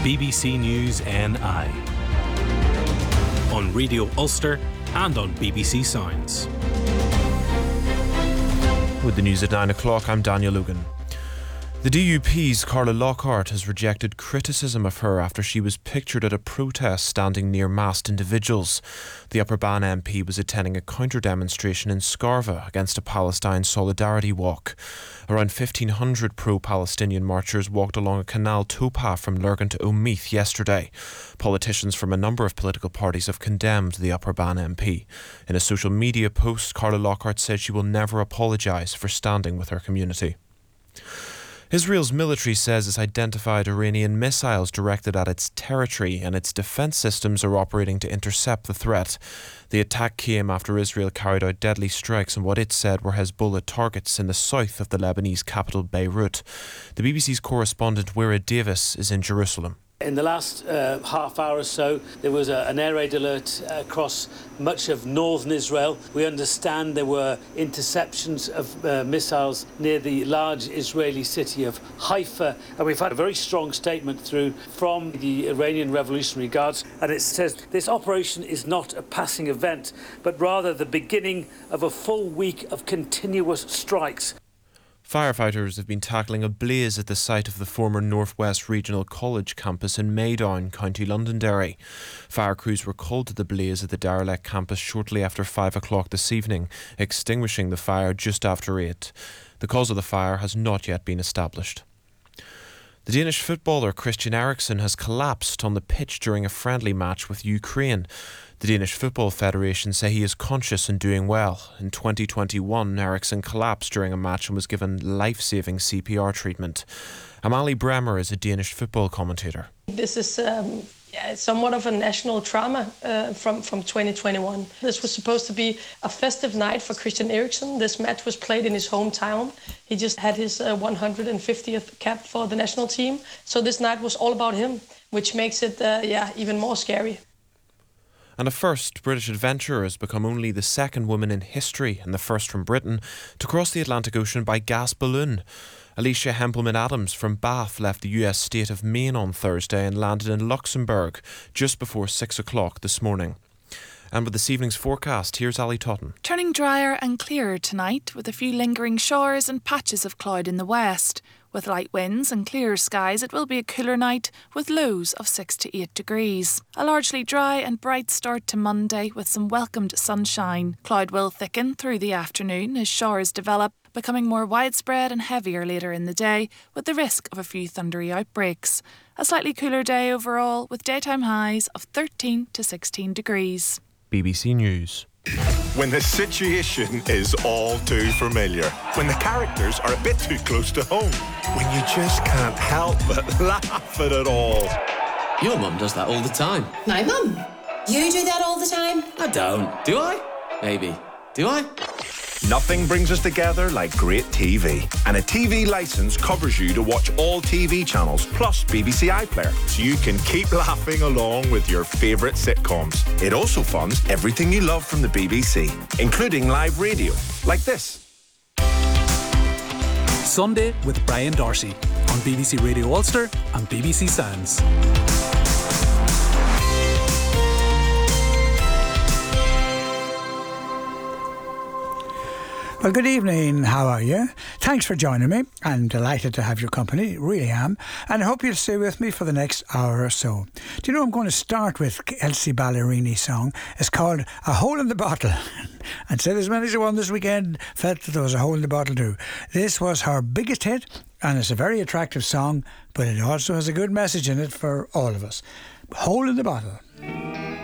BBC News NI on Radio Ulster and on BBC Sounds. With the news at 9 o'clock, I'm Daniel Lugan. The DUP's Carla Lockhart has rejected criticism of her after she was pictured at a protest standing near masked individuals. The Upper Bann MP was attending a counter-demonstration in Scarva against a Palestine solidarity walk. Around 1,500 pro-Palestinian marchers walked along a canal towpath from Lurgan to Omeath yesterday. Politicians from a number of political parties have condemned the Upper Bann MP. In a social media post, Carla Lockhart said she will never apologise for standing with her community. Israel's military says it's identified Iranian missiles directed at its territory and its defence systems are operating to intercept the threat. The attack came after Israel carried out deadly strikes on what it said were Hezbollah targets in the south of the Lebanese capital Beirut. The BBC's correspondent Wira Davis is in Jerusalem. In the last half hour or so, there was an air raid alert across much of northern Israel. We understand there were interceptions of missiles near the large Israeli city of Haifa. And we've had a very strong statement through from the Iranian Revolutionary Guards. And it says this operation is not a passing event, but rather the beginning of a full week of continuous strikes. Firefighters have been tackling a blaze at the site of the former Northwest Regional College campus in Maydown, County Londonderry. Fire crews were called to the blaze at the derelict campus shortly after 5 o'clock this evening, extinguishing the fire just after 8. The cause of the fire has not yet been established. The Danish footballer Christian Eriksen has collapsed on the pitch during a friendly match with Ukraine. The Danish Football Federation say he is conscious and doing well. In 2021, Eriksen collapsed during a match and was given life-saving CPR treatment. Amalie Bremer is a Danish football commentator. This is somewhat of a national trauma from 2021. This was supposed to be a festive night for Christian Eriksen. This match was played in his hometown. He just had his 150th cap for the national team. So this night was all about him, which makes it even more scary. And a first, British adventurer has become only the second woman in history and the first from Britain to cross the Atlantic Ocean by gas balloon. Alicia Hempelman-Adams from Bath left the US state of Maine on Thursday and landed in Luxembourg just before 6 o'clock this morning. And with this evening's forecast, here's Ali Totten. Turning drier and clearer tonight, with a few lingering showers and patches of cloud in the west. With light winds and clearer skies, it will be a cooler night with lows of 6 to 8 degrees. A largely dry and bright start to Monday with some welcomed sunshine. Cloud will thicken through the afternoon as showers develop, becoming more widespread and heavier later in the day, with the risk of a few thundery outbreaks. A slightly cooler day overall, with daytime highs of 13 to 16 degrees. BBC News. When the situation is all too familiar, when the characters are a bit too close to home, when you just can't help but laugh at it all. Your mum does that all the time. My mum? You do that all the time? I don't. Do I? Maybe. Do I? Nothing brings us together like great TV. And a TV licence covers you to watch all TV channels, plus BBC iPlayer, so you can keep laughing along with your favourite sitcoms. It also funds everything you love from the BBC, including live radio, like this. Sunday with Brian Darcy on BBC Radio Ulster and BBC Sounds. Well, good evening. How are you? Thanks for joining me. I'm delighted to have your company, really am. And I hope you'll stay with me for the next hour or so. Do you know I'm going to start with Elsie Ballerini's song? It's called A Hole in the Bottle. And said as many as won this weekend felt that there was a hole in the bottle too. This was her biggest hit, and it's a very attractive song, but it also has a good message in it for all of us. Hole in the Bottle.